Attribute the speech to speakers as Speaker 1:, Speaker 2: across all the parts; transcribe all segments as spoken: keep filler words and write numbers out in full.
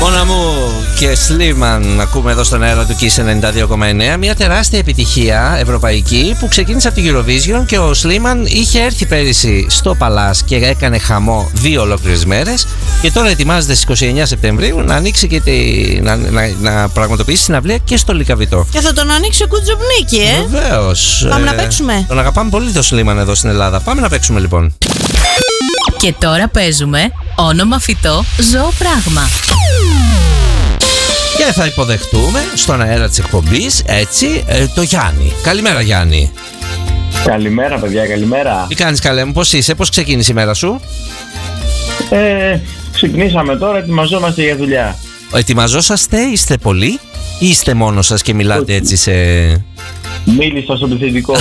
Speaker 1: Μόνα μου και Σλίμαν ακούμε εδώ στον αέρα του Kiss ενενήντα δύο κόμμα εννέα. Μια τεράστια επιτυχία ευρωπαϊκή που ξεκίνησε από την Eurovision και ο Σλίμαν είχε έρθει πέρυσι στο Παλάς και έκανε χαμό δύο ολόκληρες μέρες. Και τώρα ετοιμάζεται στις είκοσι εννέα Σεπτεμβρίου να ανοίξει και τη, να, να, να πραγματοποιήσει συναυλία και στο Λυκαβητό. Και
Speaker 2: θα τον ανοίξει ο Κουτζομπνίκη, ε!
Speaker 1: Βεβαίως.
Speaker 2: Πάμε ε, να παίξουμε.
Speaker 1: Τον αγαπάμε πολύ το Σλίμαν εδώ στην Ελλάδα. Πάμε να παίξουμε λοιπόν.
Speaker 3: Και τώρα παίζουμε όνομα φυτό, ζώο πράγμα.
Speaker 1: Και θα υποδεχτούμε στον αέρα της εκπομπής, έτσι, ε, το Γιάννη. Καλημέρα Γιάννη.
Speaker 4: Καλημέρα παιδιά, καλημέρα.
Speaker 1: Τι κάνεις καλέ μου, πώς είσαι, πώς ξεκίνησε η μέρα σου?
Speaker 4: Ε, ξεκινήσαμε τώρα, ετοιμαζόμαστε για δουλειά.
Speaker 1: Ετοιμαζόσαστε, είστε πολλοί ή είστε μόνος σας και μιλάτε έτσι σε...
Speaker 4: Μίλησα στο πληθυντικό.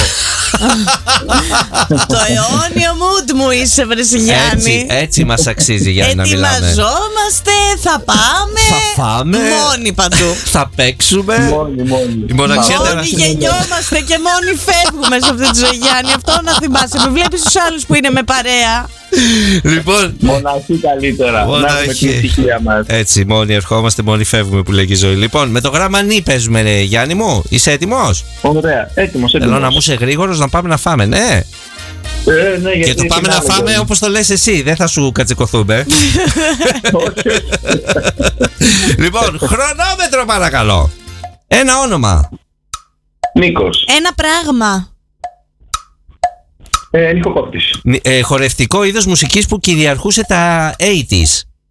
Speaker 2: Το αιώνιο mood μου είσαι, Βρεσιλιάννη.
Speaker 1: Έτσι, έτσι μας αξίζει για να μιλάμε.
Speaker 2: Ετοιμαζόμαστε, θα πάμε.
Speaker 1: Θα πάμε.
Speaker 2: Μόνοι παντού.
Speaker 1: Θα παίξουμε.
Speaker 4: Μόνοι, μόνοι.
Speaker 1: Η μοναξιά
Speaker 2: μόνοι
Speaker 1: τεράστια.
Speaker 2: γεννιόμαστε και μόνοι φεύγουμε σε αυτή τη ζωή, Γιάννη. Αυτό να θυμάσαι. Με βλέπεις τους άλλους που είναι με παρέα.
Speaker 1: Λοιπόν,
Speaker 4: μοναχή καλύτερα.
Speaker 1: Μοναχή.
Speaker 4: Να έχουμε την ησυχία μας.
Speaker 1: Έτσι, μόνοι ερχόμαστε, μόνοι φεύγουμε που λέγει η ζωή. Λοιπόν, με το γράμμα νι παίζουμε, ρε, Γιάννη μου. Είσαι έτοιμος?
Speaker 4: Ωραία, έτοιμος, έτοιμος.
Speaker 1: Θέλω να μου είσαι γρήγορος να πάμε να φάμε, ναι.
Speaker 4: Ε, ναι,
Speaker 1: και το πάμε να φάμε όπως το λες εσύ, δεν θα σου κατσικωθούμε. Λοιπόν, χρονόμετρο παρακαλώ. Ένα όνομα.
Speaker 4: Νίκος.
Speaker 2: Ένα πράγμα.
Speaker 4: Ε, Νικοκόπτης.
Speaker 1: Ε, χορευτικό είδος μουσικής που κυριαρχούσε τα ογδόντα.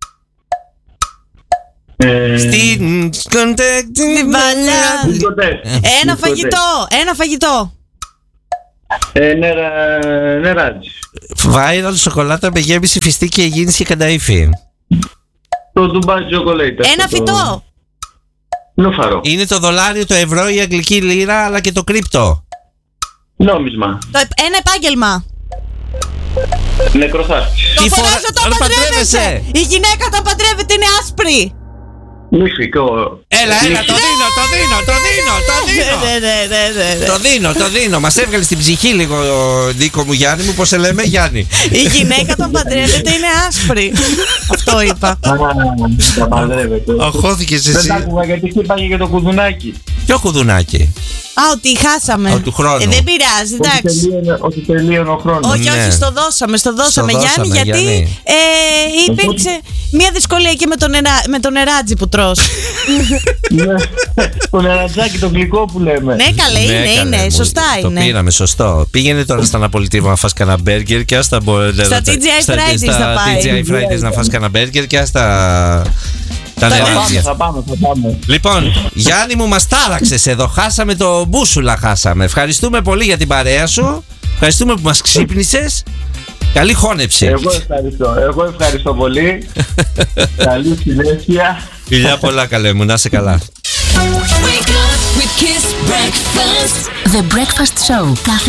Speaker 4: Ε,
Speaker 1: Στην
Speaker 2: Την παλιά. Ένα φαγητό, ένα φαγητό.
Speaker 4: Ε, νερα... Νεράτζ.
Speaker 1: Viral σοκολάτα με γέμιση φιστίκι Αιγίνης και κανταΐφι.
Speaker 4: Το Dubai Chocolate.
Speaker 2: Ένα φυτό.
Speaker 4: Νούφαρο.
Speaker 1: Είναι το δολάριο, το ευρώ, η αγγλική λίρα αλλά και το κρύπτο.
Speaker 4: Νόμισμα.
Speaker 2: Το, ένα επάγγελμα.
Speaker 4: Νεκροθάσκης.
Speaker 2: Το φοράς όταν παντρεύεσαι. Η γυναίκα όταν παντρεύεται είναι άσπρη.
Speaker 4: Μυφικό.
Speaker 1: Έλα, έλα, το δίνω, το δίνω, το δίνω, το δίνω. Το δίνω, το δίνω. Μας έβγαλε στην ψυχή λίγο, Νίκο μου, Γιάννη μου, πώς σε λέμε, Γιάννη.
Speaker 2: Η γυναίκα όταν παντρεύεται είναι άσπρη. Αυτό είπα.
Speaker 4: Α, τα παντρεύεται.
Speaker 1: Αχώθηκες εσύ.
Speaker 4: Δεν τα άκουγα γιατί χτύπαγε και το κουδουνάκι.
Speaker 1: Ποιο κουδουνάκι?
Speaker 2: Α, ότι χάσαμε.
Speaker 1: Ο, του χρόνου.
Speaker 2: Ε, δεν πειράζει, εντάξει.
Speaker 4: Ότι τελείωνε ο χρόνος.
Speaker 2: Όχι,
Speaker 1: Ναι.
Speaker 2: όχι, στο δώσαμε, στο δώσαμε,
Speaker 1: Στο
Speaker 2: Γιάννη,
Speaker 1: δώσαμε,
Speaker 2: γιατί
Speaker 1: Γιάννη.
Speaker 2: ε, υπήρξε μια δυσκολία και με το, νερά, με το νεράτζι που τρως.
Speaker 4: Ναι, το νερατζάκι, το γλυκό που λέμε.
Speaker 2: Ναι, καλέ, είναι,
Speaker 1: Ναι,
Speaker 2: είναι,
Speaker 1: καλέ μου,
Speaker 2: σωστά
Speaker 1: το
Speaker 2: είναι.
Speaker 1: Το πήραμε, σωστό. Πήγαινε τώρα στα Ναπολιτίβα να φας κανένα μπέργκερ και άστα μπορεί.
Speaker 2: Στα τι τζι άι Fridays θα πάει.
Speaker 1: τι τζι άι Fridays να φας κανένα μπέργκερ και άστα. Τα
Speaker 4: Θα πάμε,
Speaker 1: νεράτζια.
Speaker 4: θα πάμε, θα πάμε.
Speaker 1: Λοιπόν, Γιάννη μου, μας τάραξες εδώ. Χάσαμε το μπούσουλα, χάσαμε. Ευχαριστούμε πολύ για την παρέα σου. Ευχαριστούμε που μας ξύπνησες. Καλή χώνεψη.
Speaker 4: Εγώ ευχαριστώ, εγώ ευχαριστώ πολύ. Καλή συνέχεια.
Speaker 1: Φιλιά πολλά, καλέ μου, να είσαι καλά.
Speaker 3: The Breakfast Show. Κάθε